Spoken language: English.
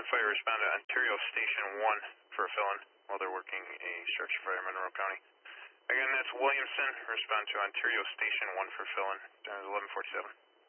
fire, respond to Ontario Station 1 for a fill-in while they're working a structure fire in Monroe County. Again, that's Williamson. Respond to Ontario Station 1 for fill-in. Time is 11:47.